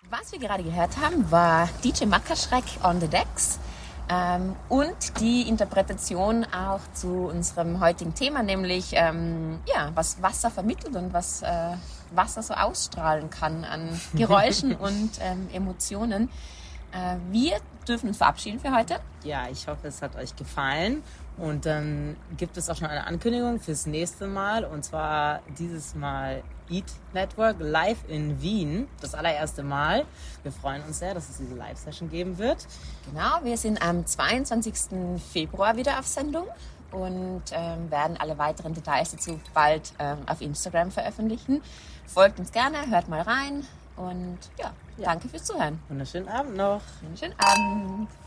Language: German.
Was wir gerade gehört haben, war DJ Mackerschreck on the Decks und die Interpretation auch zu unserem heutigen Thema, nämlich was Wasser vermittelt und was Wasser so ausstrahlen kann an Geräuschen und Emotionen. Wir dürfen uns verabschieden für heute. Ja, ich hoffe, es hat euch gefallen. Und dann gibt es auch schon eine Ankündigung fürs nächste Mal. Und zwar dieses Mal Eat Network live in Wien. Das allererste Mal. Wir freuen uns sehr, dass es diese Live-Session geben wird. Genau, wir sind am 22. Februar wieder auf Sendung und werden alle weiteren Details dazu bald auf Instagram veröffentlichen. Folgt uns gerne, hört mal rein und danke fürs Zuhören. Wunderschönen Abend noch. Schönen Abend.